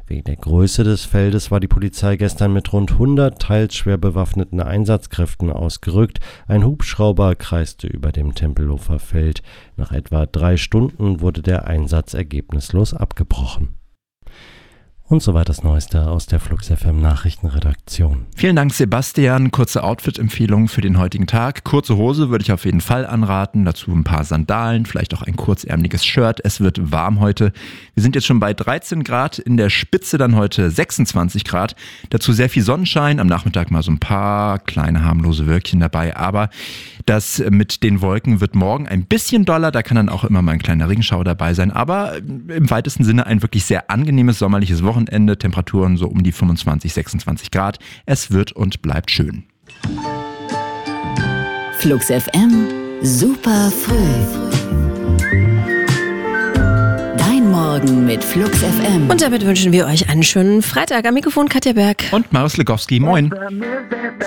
Wegen der Größe des Feldes war die Polizei gestern mit rund 100 teils schwer bewaffneten Einsatzkräften ausgerückt. Ein Hubschrauber kreiste über dem Tempelhofer Feld. Nach etwa 3 Stunden wurde der Einsatz ergebnislos abgebrochen. Und soweit das Neueste aus der Flux FM Nachrichtenredaktion. Vielen Dank, Sebastian. Kurze Outfit-Empfehlung für den heutigen Tag. Kurze Hose würde ich auf jeden Fall anraten. Dazu ein paar Sandalen, vielleicht auch ein kurzärmeliges Shirt. Es wird warm heute. Wir sind jetzt schon bei 13 Grad. In der Spitze dann heute 26 Grad. Dazu sehr viel Sonnenschein. Am Nachmittag mal so ein paar kleine harmlose Wölkchen dabei. Aber das mit den Wolken wird morgen ein bisschen doller. Da kann dann auch immer mal ein kleiner Regenschauer dabei sein. Aber im weitesten Sinne ein wirklich sehr angenehmes sommerliches Wochenende. Temperaturen so um die 25, 26 Grad. Es wird und bleibt schön. Flux FM, super früh. Dein Morgen mit Flux FM. Und damit wünschen wir euch einen schönen Freitag. Am Mikrofon Katja Berg. Und Marius Legowski. Moin.